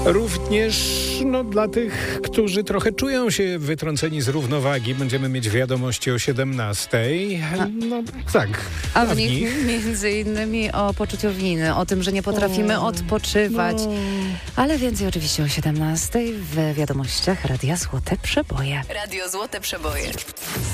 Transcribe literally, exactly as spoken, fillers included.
Również no, dla tych, którzy trochę czują się wytrąceni z równowagi, będziemy mieć wiadomości o siedemnastej. No tak. A w nich między innymi o poczuciu winy, o tym, że nie potrafimy o, odpoczywać. No. Ale więcej oczywiście o siedemnastej w wiadomościach Radia Złote Przeboje. Radio Złote Przeboje.